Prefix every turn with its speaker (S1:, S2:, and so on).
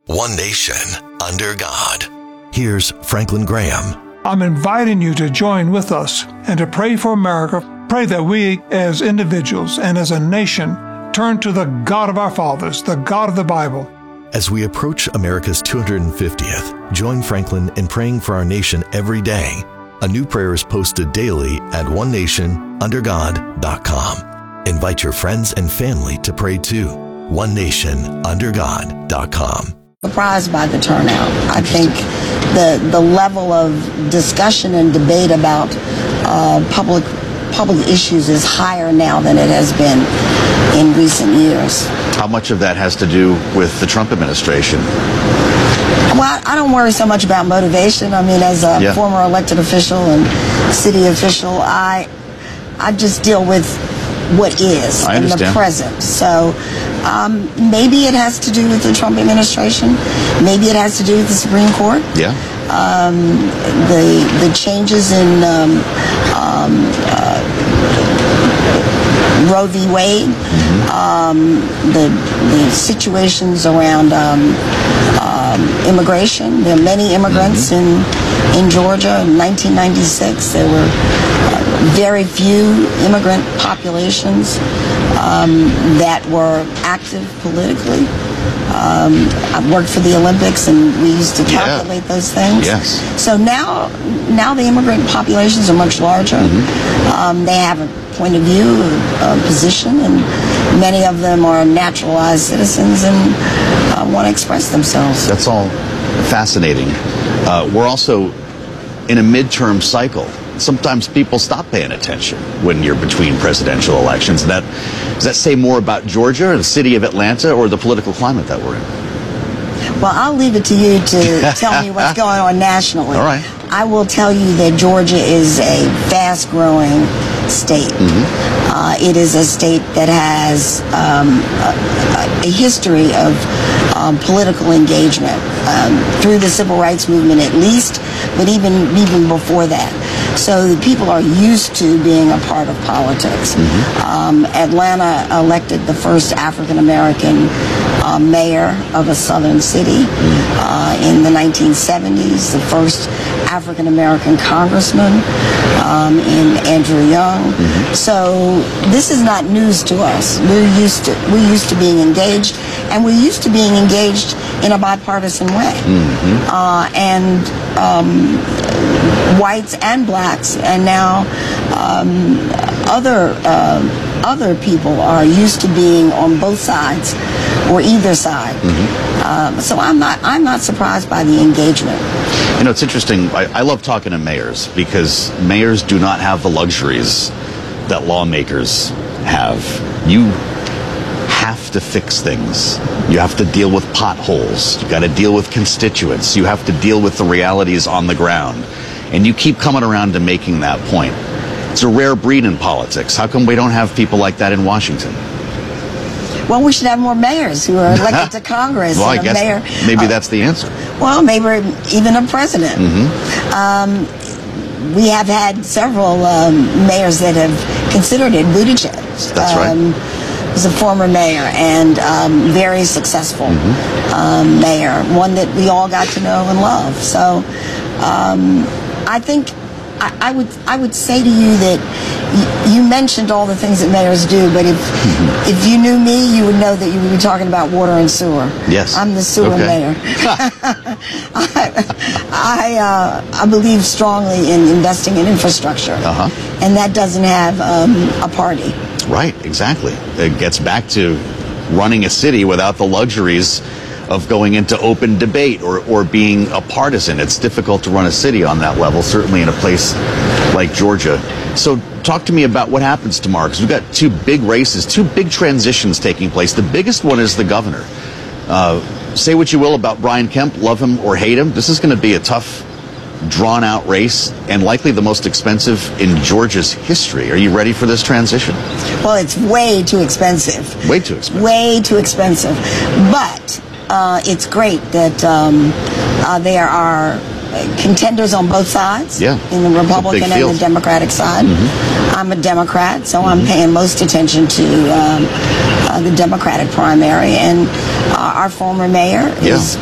S1: One nation, under God. Here's Franklin Graham.
S2: I'm inviting you to join with us and to pray for America. Pray that we, as individuals and as a nation, turn to the God of our fathers, the God of the Bible.
S1: As we approach America's 250th, join Franklin in praying for our nation every day. A new prayer is posted daily at onenationundergod.com. Invite your friends and family to pray too. onenationundergod.com.
S3: Surprised by the turnout. I think the level of discussion and debate about public issues is higher now than it has been in recent years.
S4: How much of that has to do with the Trump administration?
S3: Well, I don't worry so much about motivation. I mean, as a former elected official and city official, I just deal with what is in the present. So maybe it has to do with the Trump administration. Maybe it has to do with the Supreme Court.
S4: Yeah.
S3: The changes in Roe v. Wade, the situations around immigration. There are many immigrants in Georgia. In 1996, there were very few immigrant populations that were active politically. I've worked for the Olympics, and we used to calculate those things.
S4: Yes.
S3: So now the immigrant populations are much larger. They have a point of view, a position, and many of them are naturalized citizens and want to express themselves.
S4: That's all fascinating. We're also in a midterm cycle. Sometimes people stop paying attention when you're between presidential elections. Does that say more about Georgia or the city of Atlanta or the political climate that we're in?
S3: Well, I'll leave it to you to tell me what's going on nationally.
S4: All right.
S3: I will tell you that Georgia is a fast-growing state. It is a state that has a history of political engagement through the civil rights movement, at least, but even before that. So the people are used to being a part of politics. Atlanta elected the first African-American mayor of a southern city in the 1970s, the first African-American congressman in Andrew Young. So this is not news to us. We're used to being engaged, and we're used to being engaged in a bipartisan way. And whites and blacks, and now other people are used to being on both sides or either side. So I'm not surprised by the engagement.
S4: You know, it's interesting. I love talking to mayors because mayors do not have the luxuries that lawmakers have. You have to fix things. You have to deal with potholes. You got to deal with constituents. You have to deal with the realities on the ground. And you keep coming around to making that point. It's a rare breed in politics. How come we don't have people like that in Washington?
S3: Well, we should have more mayors who are elected to Congress.
S4: Well, I guess maybe that's the answer.
S3: Well, maybe even a president. We have had several mayors that have considered it. Buttigieg.
S4: That's right.
S3: Was a former mayor and very successful mayor, one that we all got to know and love. So I think I would say to you that you mentioned all the things that mayors do, but if you knew me, you would know that you would be talking about water and sewer.
S4: Yes.
S3: I'm the sewer mayor. I believe strongly in investing in infrastructure, and that doesn't have a party.
S4: Right, exactly. It gets back to running a city without the luxuries of going into open debate or being a partisan. It's difficult to run a city on that level, certainly in a place like Georgia. So talk to me about what happens tomorrow, because we've got two big races, two big transitions taking place. The biggest one is the governor. Say what you will about Brian Kemp, love him or hate him. This is going to be a tough, drawn-out race and likely the most expensive in Georgia's history. Are you ready for this transition?
S3: Well, it's way too expensive.
S4: Way too expensive.
S3: Way too expensive. But it's great that there are contenders on both sides, in the Republican and the Democratic side. I'm a Democrat, so I'm paying most attention to the Democratic primary, and our former mayor is